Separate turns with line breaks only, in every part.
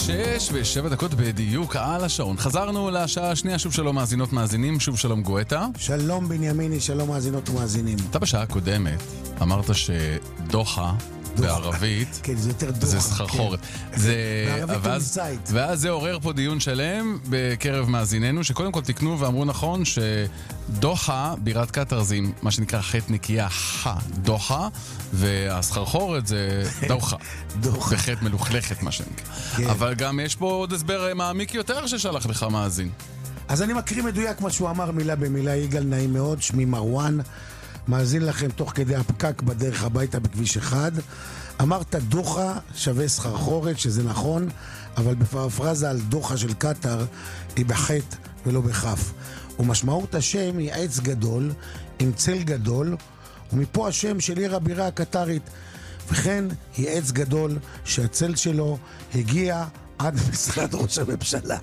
6:07 בדיוק על השעון. חזרנו לשעה השנייה, שוב שלום מאזינות מאזינים, שוב שלום גואטה.
שלום בנימיני, שלום מאזינות ומאזינים.
אתה בשעה הקודמת אמרת שדוחה בערבית
כן, זה יותר דוחה.
זה סחרחורת. ואז זה עורר פה דיון שלם בקרב מאזיננו, שקודם כל תקנו ואמרו נכון שדוחה, בירת קטר, זה מה שנקרא חטא נקייה דוחה, והסחרחורת זה דוחה. בחטא מלוכלכת מה שנקרא. אבל גם יש פה עוד הסבר מעמיק יותר ששלח לך מאזין.
אז אני מקריא מדויק מה שהוא אמר מילה במילה. יגאל, נעים מאוד, שמי מרואן, מאזין לכם תוך כדי הפקק בדרך הביתה בכביש 1. אמרת דוחה שווה סחרחורת, שזה נכון, אבל בפרפרזה על דוחה של קטר היא בחטא ולא בכף. ומשמעות השם היא עץ גדול עם צל גדול, ומפה השם של עיר הבירה הקטרית. וכן היא עץ גדול שהצל שלו הגיע עד משרד ראש הממשלה.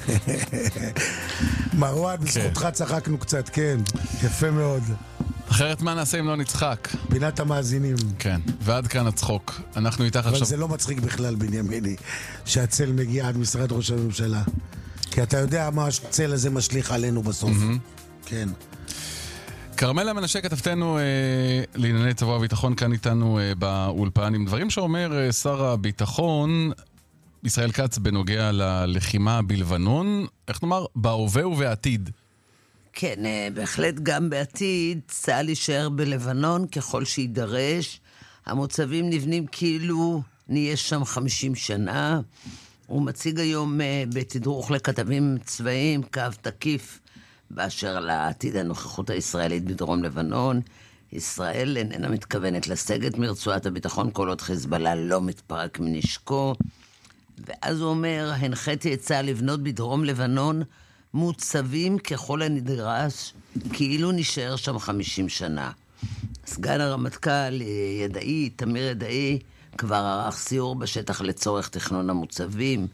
מרואן, בזכותך צחקנו קצת, כן, יפה מאוד.
אחרת מה נעשה אם לא נצחק?
פינת המאזינים.
כן, ועד כאן הצחוק. אנחנו איתך עכשיו.
אבל זה לא מצחיק בכלל, בנימיני, שהצל מגיע עד משרד ראש הממשלה. כי אתה יודע מה הצל הזה משליך עלינו בסוף. כן.
קרמלה מנשה, כתבתנו לענייני צבא הביטחון, כאן איתנו באולפן, עם דברים שאומר שר הביטחון ישראל כץ בנוגע ללחימה בלבנון, איך נאמר, בהווה ובעתיד.
כן, בהחלט גם בעתיד צה"ל יישאר בלבנון ככל שידרש. המוצבים נבנים כאילו נהיה שם 50 שנה. הוא מציג היום בתדרוך לכתבים צבאיים קו תקיף באשר לעתיד הנוכחות הישראלית בדרום לבנון. ישראל איננה מתכוונת לסגת מרצועת הביטחון כל עוד חיזבאללה לא מתפרק מנשקו. ואז הוא אומר, הנחיתי את צה"ל לבנות בדרום לבנון מוצבים ככל הנדרש, כאילו נשאר שם 50 שנה. סגן הרמטכ"ל ידעי, תמיר ידעי, כבר ערך סיור בשטח לצורך תכנון המוצבים,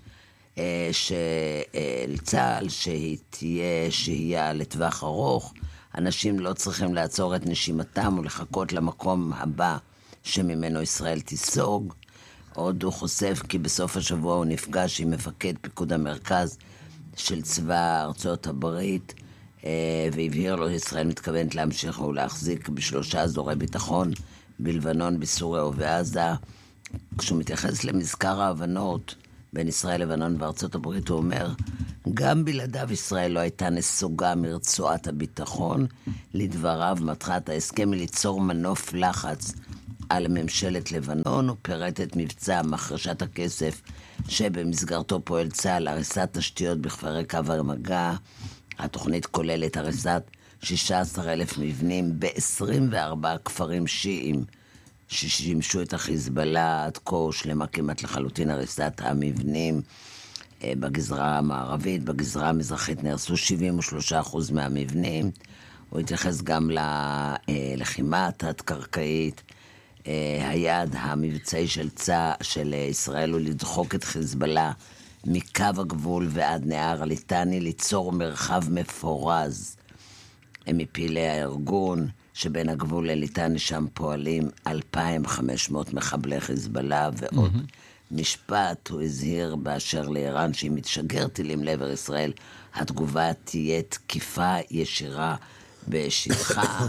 לצה"ל שתהיה שהייה לטווח ארוך. אנשים לא צריכים לעצור את נשימתם ולחכות למקום הבא שממנו ישראל תיסוג. עוד הוא חושף כי בסוף השבוע הוא נפגש עם מפקד פיקוד המרכז של צבא ארצות הברית, והבהיר לו ישראל מתכוונת להמשיך ולהחזיק ב3 אזורי ביטחון בלבנון, בסוריה ובעזה. כשהוא מתייחס למזכר ההבנות בין ישראל, לבנון וארצות הברית, הוא אומר, גם בלעדיו ישראל לא הייתה נסוגה מרצועת הביטחון. לדבריו, מטרת ההסכם היא ליצור מנוף לחץ על ממשלת לבנון. הוא פירט את מבצע מחרשת הכסף שבמסגרתו פועל צה"ל הריסת תשתיות בכפרי קו המגע. התוכנית כוללת הריסת 16,000 מבנים ב-24 כפרים שיעים ששימשו את החיזבאללה. עד כה שלמה כמעט לחלוטין הריסת המבנים בגזרה המערבית. בגזרה המזרחית נהרסו 73% מהמבנים. הוא התייחס גם ללחימה התת-קרקעית. היעד המבצעי של ישראל הוא לדחוק את חיזבאללה מקו הגבול ועד נהר הליטני, ליצור מרחב מפורז מפעילי הארגון שבין הגבול לליטני, שם פועלים 2,500 מחבלי חיזבאללה. ועוד משפט, הוא הזהיר באשר לאיראן שהיא מתשגר טילים לעבר ישראל, התגובה תהיה תקיפה ישירה בשטחה.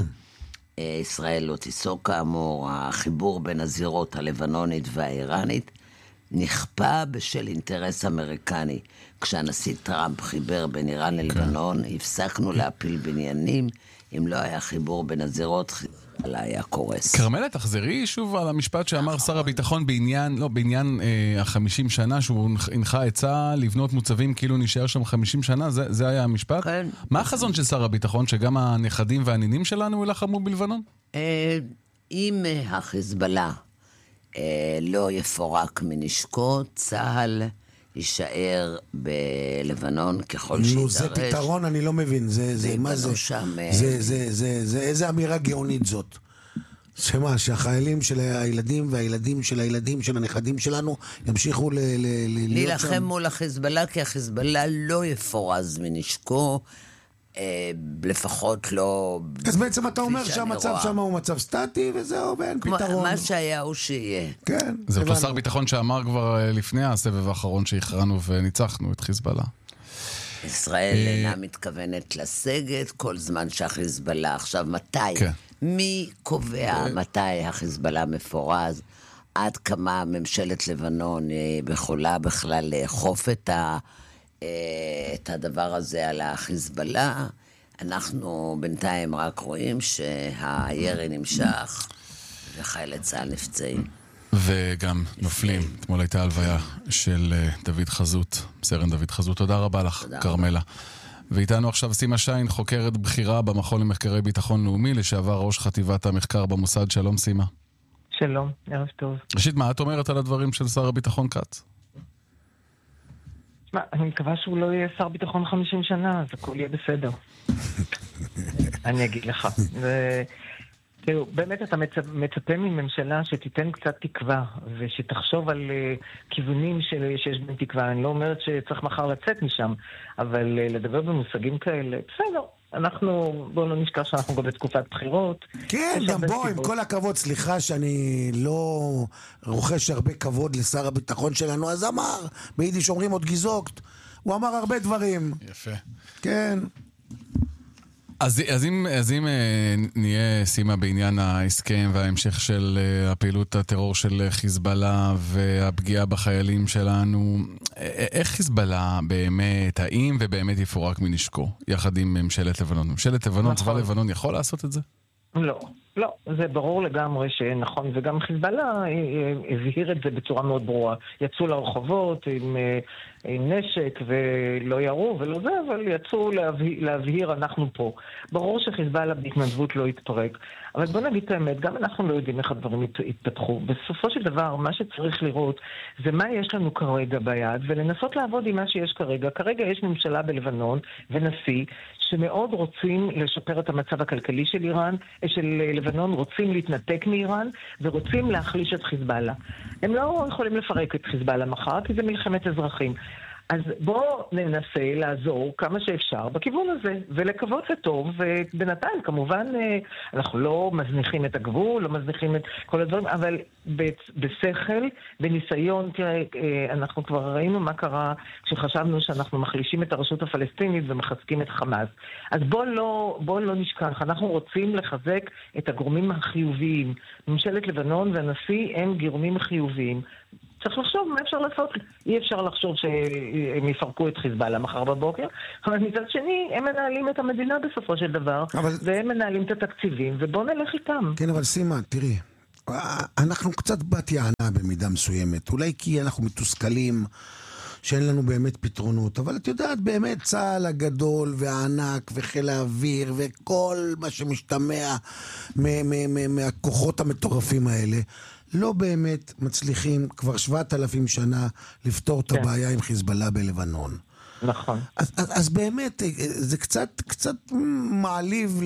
ישראל לא תיסוג כאמור. החיבור בין הזירות הלבנונית והאיראנית נכפה בשל אינטרס אמריקני. כשהנשיא טראמפ חיבר בין איראן ללבנון, הפסקנו להפיל בניינים. אם לא היה חיבור בין הזירות, חיזבאללה היה קורס.
קרמלה, תחזרי שוב על המשפט שאמר שר הביטחון בעניין 50 שנה, שהוא הנחה את צה"ל לבנות מוצבים כאילו נשאר שם 50 שנה, זה היה המשפט?
כן.
מה החזון של שר הביטחון, שגם הנכדים והנינים שלנו ילחמו בלבנון?
אם החיזבאללה לא יפורק מנשקו, צה"ל יישאר בלבנון ככל שידרש.
זה פתרון, אני לא מבין. מה זה? איזה אמירה גאונית זאת? שמה, שהחיילים של הילדים והילדים של הילדים של הנכדים שלנו ימשיכו
להילחם מול החיזבאללה, כי החיזבאללה לא יפורז מנשקו. לפחות לא...
אז בעצם אתה אומר שהמצב שם הוא מצב סטטי, וזהו, ואין פתרון.
מה שהיה הוא שיהיה.
כן.
זה אותו שר ביטחון שאמר כבר לפני הסבב האחרון שהכרענו וניצחנו את חיזבאללה.
ישראל אינה מתכוונת לסגת כל זמן שהחיזבאללה. עכשיו, מתי?
כן.
מי קובע מתי החיזבאללה מפורז? עד כמה ממשלת לבנון יכולה בכלל לאכוף את הדבר הזה על החיזבאללה? אנחנו בינתיים רק רואים שהירי נמשך וחיילי צה"ל נפצעים.
וגם נופלים. אתמול הייתה הלוויה של דוד חזות, סרן דוד חזות. תודה רבה לך, קרמלה. ואיתנו עכשיו סימה שיין, חוקרת בכירה במכון למחקרי ביטחון לאומי, לשעבר ראש חטיבת המחקר במוסד. שלום סימה.
שלום, ערב טוב.
ראשית, מה את אומרת על הדברים של שר הביטחון כץ?
אני מקווה שהוא לא יהיה שר ביטחון 50 שנה, אז הכל יהיה בסדר. אני אגיד לך. תראו, באמת אתה מצפה מממשלה שתיתן קצת תקווה, ושתחשוב על כיוונים שיש בין תקווה. אני לא אומרת שצריך מחר לצאת משם, אבל לדבר במושגים כאלה, בסדר. בואו לא נשכח שאנחנו גם בתקופת בחירות.
כן, גם בוא, עם כל הכבוד, סליחה שאני לא רוכש הרבה כבוד לשר הביטחון שלנו, אז אמר, ביידיש אומרים עוד גיזוקט, הוא אמר הרבה דברים.
יפה.
כן.
אז אם נהיה סימה בעניין ההסכם וההמשך של הפעילות הטרור של חיזבאללה והפגיעה בחיילים שלנו, איך חיזבאללה באמת, האם ובאמת יפורק מנשקו, יחד עם ממשלת לבנון? ממשלת לבנון, צבא לבנון יכול לעשות את זה?
לא, זה ברור לגמרי שנכון, וגם חיזבאללה הבהיר את זה בצורה מאוד ברורה. יצאו לרחובות עם נשק ולא ירו ולא זה, אבל יצאו להבהיר אנחנו פה. ברור שחיזבאללה בהתנדבות לא יתפרק, אבל בוא נגיד את האמת, גם אנחנו לא יודעים איך הדברים יתפתחו. בסופו של דבר, מה שצריך לראות זה מה יש לנו כרגע ביד, ולנסות לעבוד עם מה שיש כרגע. כרגע יש ממשלה בלבנון ונשיא שמאוד רוצים לשפר את המצב הכלכלי של איראן, של לבנון, רוצים להתנתק מאיראן ורוצים להחליש את חיזבאללה. הם לא יכולים לפרק את חיזבאללה מחר, כי זה מלחמת אזרחים. אז בואו ננסה לעזור כמה שאפשר בכיוון הזה, ולקוות לטוב, ובינתיים כמובן אנחנו לא מזניחים את הגבול, לא מזניחים את כל הדברים, אבל בשכל, בניסיון, תראה, אנחנו כבר ראינו מה קרה כשחשבנו שאנחנו מחלישים את הרשות הפלסטינית ומחזקים את חמאס. אז בואו לא נשכח, אנחנו רוצים לחזק את הגורמים החיוביים. ממשלת לבנון והנשיא הם גורמים חיוביים. צריך לחשוב מה אפשר לעשות. אי אפשר לחשוב שהם יפרקו את חיזבאללה מחר בבוקר, אבל מצד שני, הם מנהלים את המדינה בסופו של דבר, והם מנהלים את התקציבים, ובואו נלך איתם.
כן, אבל סימה, תראי, אנחנו קצת בת יענה במידה מסוימת, אולי כי אנחנו מתוסכלים שאין לנו באמת פתרונות, אבל את יודעת, באמת צה"ל הגדול והענק וחיל האוויר וכל מה שמשתמע מהכוחות המטורפים האלה, לא באמת מצליחים כבר 7,000 שנה לפתור את הבעיה עם חיזבאללה בלבנון.
נכון.
אז באמת, זה קצת מעליב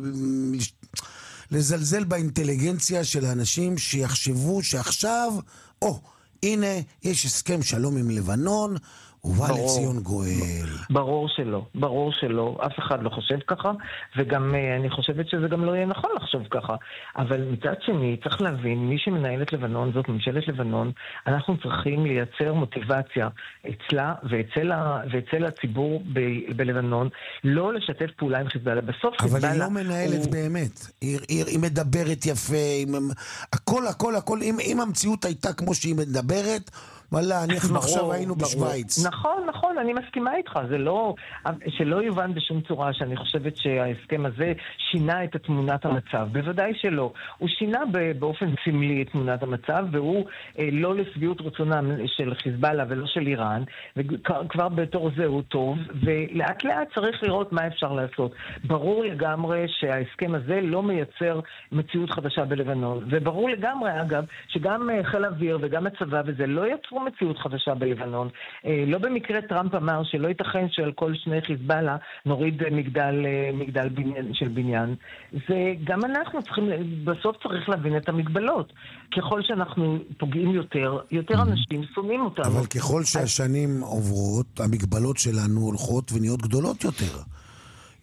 לזלזל באינטליגנציה של האנשים שיחשבו שעכשיו, הנה, יש הסכם שלום עם לבנון, ובא לציון גואל.
ברור שלא. אף אחד לא חושב ככה, וגם אני חושבת שזה גם לא יהיה נכון לחשוב ככה. אבל מצד שני, צריך להבין, מי שמנהל את לבנון, זאת ממשלת לבנון, אנחנו צריכים לייצר מוטיבציה אצלה ואצל הציבור בלבנון, לא לשתף פעולה עם חיזבאללה. בסוף חיזבאללה...
אבל היא לא מנהלת באמת. היא מדברת יפה, הכל. אם המציאות הייתה כמו שהיא מדברת, וואלה, אנחנו עכשיו היינו בשוויץ.
נכון, אני מסכימה איתך. זה לא, שלא יובן בשום צורה שאני חושבת שההסכם הזה שינה את תמונת המצב. בוודאי שלא. הוא שינה באופן סמלי את תמונת המצב, והוא לא לשביעות רצונם של חיזבאללה ולא של איראן, וכבר בתור זה הוא טוב, ולאט לאט צריך לראות מה אפשר לעשות. ברור לגמרי שההסכם הזה לא מייצר מציאות חדשה בלבנון, וברור לגמרי, אגב, שגם חיל האוויר וגם הצבא וזה לא יצרו מציאות חדשה בלבנון. לא במקרה טראמפ אמר שלא ייתכן שעל כל שני חיזבאללה נוריד מגדל של בניין. זה גם אנחנו צריכים, בסוף צריך להבין את המגבלות. ככל שאנחנו פוגעים יותר אנשים שונאים אותנו.
אבל ככל שהשנים עוברות, המגבלות שלנו הולכות ונהיות גדולות יותר.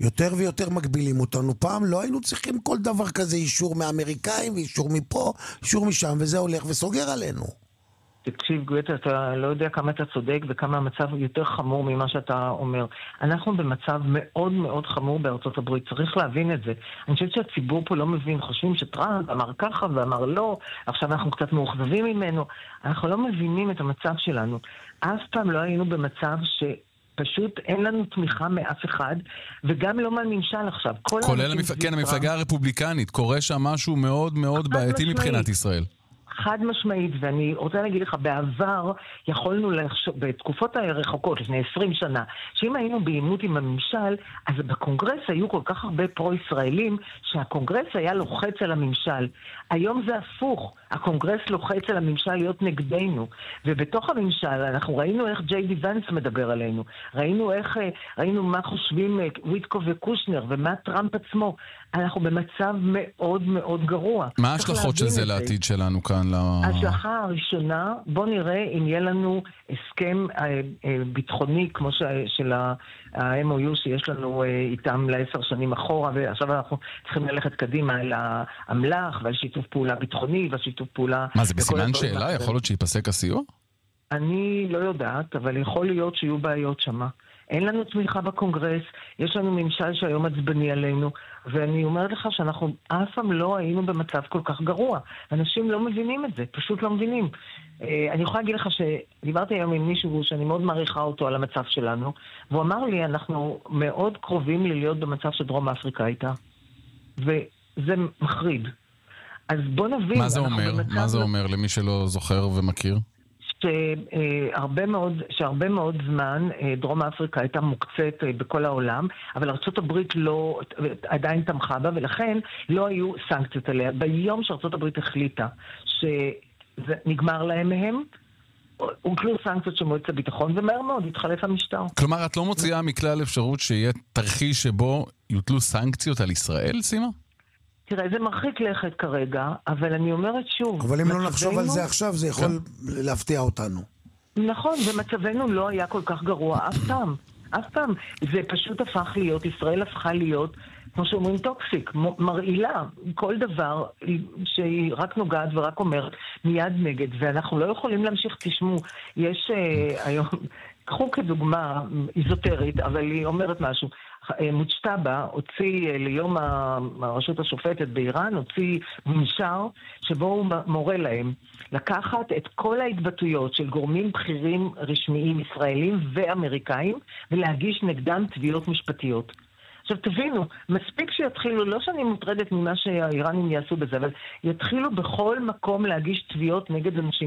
יותר ויותר מגבילים אותנו. פעם לא היינו צריכים כל דבר כזה, אישור מאמריקאים ואישור מפה, אישור משם, וזה הולך וסוגר עלינו.
תקשיב גואטה, אתה לא יודע כמה אתה צודק וכמה המצב יותר חמור ממה שאתה אומר. אנחנו במצב מאוד מאוד חמור בארצות הברית, צריך להבין את זה. אני חושבת שהציבור פה לא מבין, חושבים שטראמפ אמר ככה ואמר לא, עכשיו אנחנו קצת מאוכזבים ממנו. אנחנו לא מבינים את המצב שלנו. אף פעם לא היינו במצב פשוט אין לנו תמיכה מאף אחד, וגם לא מהממשל עכשיו.
כולל המפלגה הרפובליקנית, קורה שם משהו מאוד מאוד בעייתי מבחינת ישראל.
חד משמעית, ואני רוצה להגיד לך, בעבר יכולנו בתקופות הרחוקות, לפני 20 שנה, שאם היינו בעימות עם הממשל, אז בקונגרס היו כל כך הרבה פרו-ישראלים, שהקונגרס היה לוחץ על הממשל. היום זה הפוך, הקונגרס לוחץ על הממשל להיות נגדנו, ובתוך הממשל אנחנו ראינו איך ג'יי די ונס מדבר עלינו, ראינו מה חושבים וויטקו וקושנר, ומה טראמפ עצמו. אנחנו במצב מאוד מאוד גרוע.
מה ההשלכות של זה לעתיד שלנו כאן?
ההשלכה הראשונה, בוא נראה אם יהיה לנו הסכם ביטחוני כמו של ה-MOU שיש לנו איתם ל10 שנים אחורה, ועכשיו אנחנו צריכים ללכת קדימה על האמל"ח ועל שיתוף פעולה ביטחוני ועל שיתוף פעולה...
מה, זה בסימן שאלה? יכול להיות שיפסק הסיוע?
אני לא יודעת, אבל יכול להיות שיהיו בעיות שמה. אין לנו תמיכה בקונגרס, יש לנו ממשל שהיום עצבני עלינו, ואני אומרת לך שאנחנו אף פעם לא היינו במצב כל כך גרוע. אנשים לא מבינים את זה, פשוט לא מבינים. אני יכולה להגיד לך שדיברתי היום עם מישהו שאני מאוד מעריכה אותו על המצב שלנו, והוא אמר לי, אנחנו מאוד קרובים להיות במצב שדרום אפריקה הייתה. וזה מחריד. אז בוא נבין...
מה זה אומר? מה זה אומר למי שלא זוכר ומכיר?
שהרבה מאוד זמן דרום אפריקה הייתה מוקצת בכל העולם, אבל ארצות הברית לא, עדיין תמכה בה, ולכן לא היו סנקציות עליה. ביום שארצות הברית החליטה שזה נגמר להם מהם, הוטלו סנקציות של מועצת הביטחון, ומהר מאוד התחלף המשטר.
כלומר, את לא מוציאה מכלל אפשרות שיהיה תרחיש שבו יוטלו סנקציות על ישראל, סימה?
תראה, זה מרחיק לכת כרגע, אבל אני אומרת שוב...
אבל אם לא נחשוב על זה עכשיו, זה יכול להפתיע אותנו.
נכון, ומצבנו לא היה כל כך גרוע אף פעם. אף פעם. זה פשוט הפך להיות, ישראל הפכה להיות, כמו שאומרים, טוקסיק, מרעילה. כל דבר שהיא רק נוגעת ורק אומרת מיד נגד, ואנחנו לא יכולים להמשיך, תשמעו, יש היום... קחו כדוגמה איזוטרית, אבל היא אומרת משהו. מוצ'טאבה הוציא ליום הרשות השופטת באיראן, הוציא מנשר שבו הוא מורה להם לקחת את כל ההתבטאויות של גורמים בכירים רשמיים ישראלים ואמריקאים ולהגיש נגדם תביעות משפטיות. עכשיו תבינו, מספיק שיתחילו, לא שאני מוטרדת ממה שהאיראנים יעשו בזה, אבל יתחילו בכל מקום להגיש תביעות נגד אנשים